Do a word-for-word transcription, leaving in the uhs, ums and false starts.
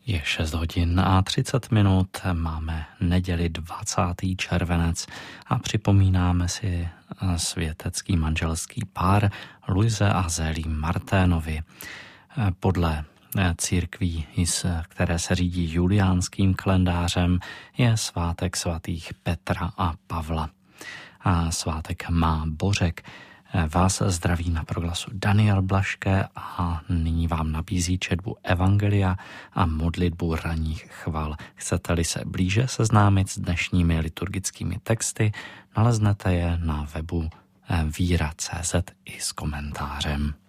Je šest hodin a třicet minut, máme neděli dvacátého červenec a připomínáme si světecký manželský pár Luise a Zélie Marténovi. Podle církví, které se řídí juliánským kalendářem, je svátek svatých Petra a Pavla. A svátek má Bořek. Vás zdraví na proglasu Daniel Blaške a nyní vám nabízí četbu Evangelia a modlitbu ranních chval. Chcete-li se blíže seznámit s dnešními liturgickými texty, naleznete je na webu víra tečka cé zet i s komentářem.